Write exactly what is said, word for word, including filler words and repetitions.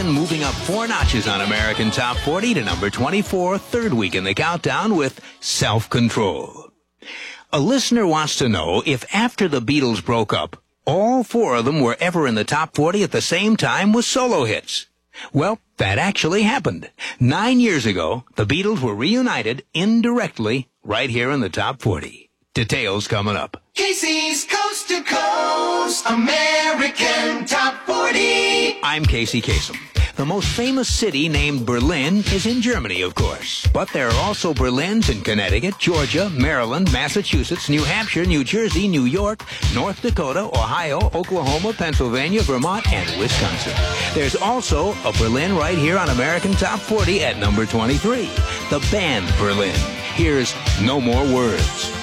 Dragon moving up four notches on American Top forty to number twenty-four, third week in the countdown with Self-Control. A listener wants to know if after the Beatles broke up, all four of them were ever in the top forty at the same time with solo hits. Well, that actually happened. Nine years ago, the Beatles were reunited indirectly right here in the top forty. Details coming up. Casey's Coast to Coast American Top forty. I'm Casey Kasem. The most famous city named Berlin is in Germany, of course. But there are also Berlins in Connecticut, Georgia, Maryland, Massachusetts, New Hampshire, New Jersey, New York, North Dakota, Ohio, Oklahoma, Pennsylvania, Vermont, and Wisconsin. There's also a Berlin right here on American Top forty at number twenty-three. The band Berlin. Here's No More Words.